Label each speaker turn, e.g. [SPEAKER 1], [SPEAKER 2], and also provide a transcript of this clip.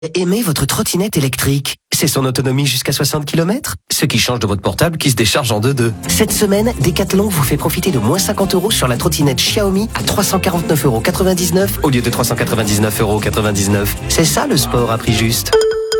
[SPEAKER 1] Aimez votre trottinette électrique. C'est son autonomie jusqu'à 60 km, ce qui change de votre portable qui se décharge en 2-2. Cette semaine, Decathlon vous fait profiter de moins 50 € sur la trottinette Xiaomi à 349,99 € au lieu de 399,99 €. C'est ça le sport à prix juste.